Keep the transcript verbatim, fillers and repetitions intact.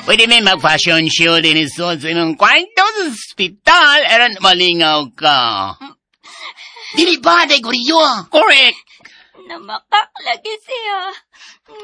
Pwede may mag-fashion show din iso sa imong kwarto sa ospital aron malingaw ka. Dili ba, day guriyo? Correct! Namakak lagi siya.